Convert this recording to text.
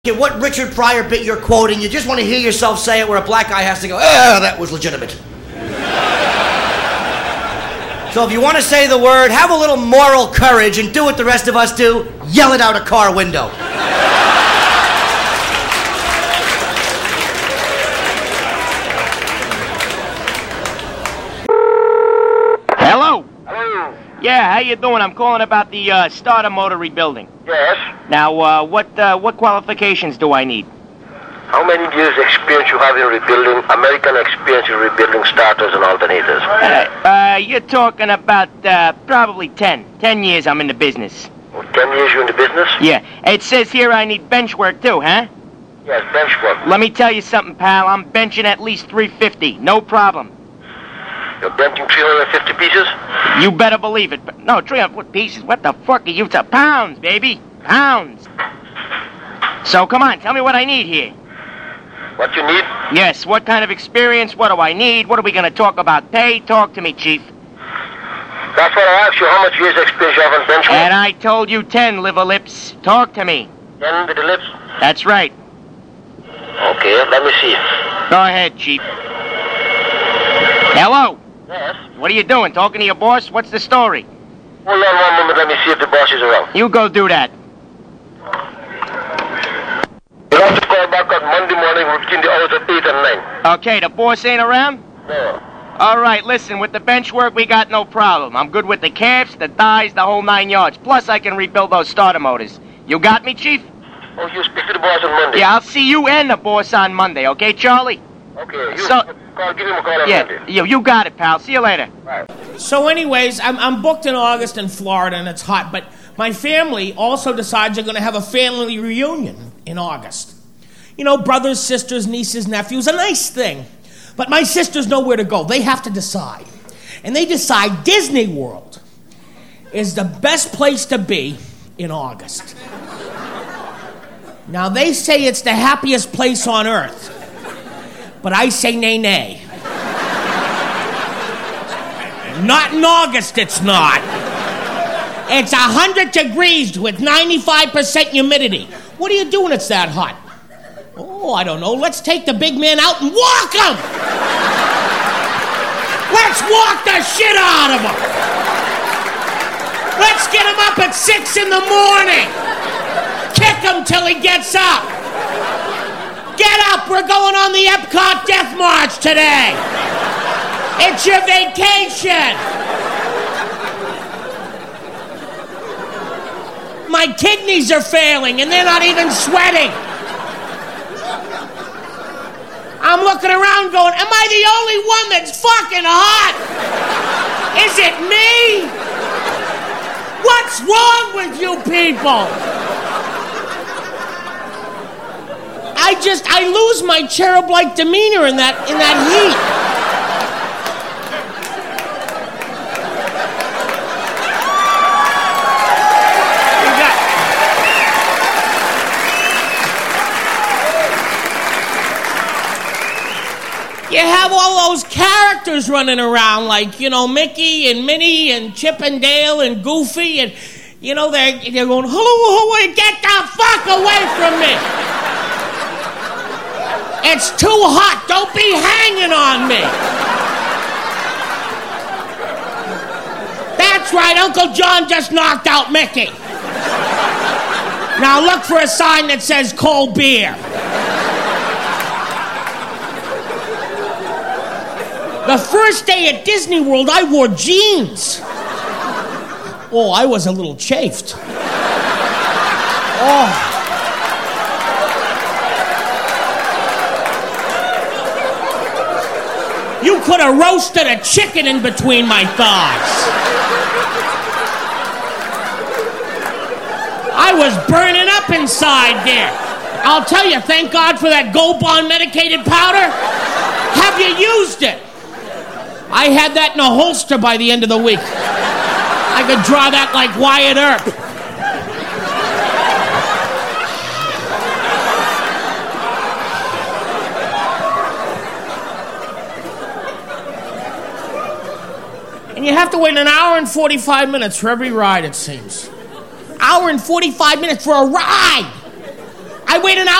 what Richard Pryor bit you're quoting, you just want to hear yourself say it where a black guy has to go, that was legitimate. So if you want to say the word, have a little moral courage and do what the rest of us do, yell it out a car window. Hello? Hello? Yeah, how you doing? I'm calling about the starter motor rebuilding. Yes? Now, what qualifications do I need? How many years experience you have in rebuilding, American experience in rebuilding starters and alternators? You're talking about probably 10. 10 years I'm in the business. Oh, 10 years you're in the business? Yeah. It says here I need bench work too, huh? Yes, bench work. Let me tell you something, pal. I'm benching at least 350. No problem. You're benching 350 pieces? You better believe it. No, 300 pieces? What the fuck are you to? Pounds, baby. Pounds. So, come on. Tell me what I need here. What you need? Yes, what kind of experience? What do I need? What are we going to talk about? Pay? Talk to me, Chief. That's what I asked you. How much years experience you have in bench work? And I told you 10, liver lips. Talk to me. 10 with the lips? That's right. Okay, let me see. Go ahead, Chief. Hello? Yes? What are you doing? Talking to your boss? What's the story? Hold on 1 moment. Let me see if the boss is around. You go do that. You'll have to call back on Monday morning between the hours of 8 and 9. Okay, the boss ain't around? No. All right, listen, with the bench work, we got no problem. I'm good with the calves, the thighs, the whole 9 yards. Plus, I can rebuild those starter motors. You got me, Chief? Oh, you speak to the boss on Monday? Yeah, I'll see you and the boss on Monday, okay, Charlie? Okay, give him a call on Monday. Yeah, you got it, pal. See you later. Right. So anyways, I'm booked in August in Florida, and it's hot, but my family also decides they're going to have a family reunion in August. You know, brothers, sisters, nieces, nephews, a nice thing. But my sisters know where to go. They have to decide. And they decide Disney World is the best place to be in August. Now, they say it's the happiest place on earth. But I say nay. Not in August, it's not. It's 100 degrees with 95% humidity. What are you doing it's that hot? Oh, I don't know. Let's take the big man out and walk him! Let's walk the shit out of him! Let's get him up at 6 in the morning! Kick him till he gets up! Get up! We're going on the Epcot Death March today! It's your vacation! My kidneys are failing and they're not even sweating! I'm looking around going, am I the only one that's fucking hot? Is it me? What's wrong with you people? I lose my cherub-like demeanor in that heat. You have all those characters running around like, you know, Mickey and Minnie and Chip and Dale and Goofy and, you know, they're going, hello, get the fuck away from me. It's too hot. Don't be hanging on me. That's right. Uncle John just knocked out Mickey. Now look for a sign that says cold beer. The first day at Disney World, I wore jeans. Oh, I was a little chafed. Oh. You could have roasted a chicken in between my thighs. I was burning up inside there. I'll tell you, thank God for that Gold Bond medicated powder. Have you used it? I had that in a holster by the end of the week. I could draw that like Wyatt Earp. And you have to wait an hour and 45 minutes for every ride, it seems. Hour and 45 minutes for a ride! I wait an hour